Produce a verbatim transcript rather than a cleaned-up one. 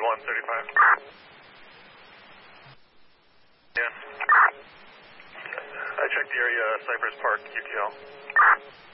one thirty-five. Yeah. I checked the area, Cypress Park, Q T L.